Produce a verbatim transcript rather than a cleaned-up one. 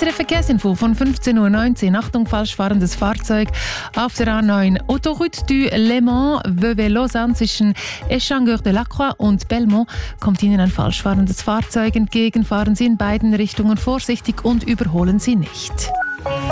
S R F Verkehrsinfo von fünfzehn Uhr neunzehn. Achtung, falsch fahrendes Fahrzeug auf der A neun. Autoroute du Le Mans, Vevey-Lausanne zwischen Échangeur-de-Lacroix und Belmont kommt Ihnen ein falsch fahrendes Fahrzeug entgegen. Fahren Sie in beiden Richtungen vorsichtig und überholen Sie nicht.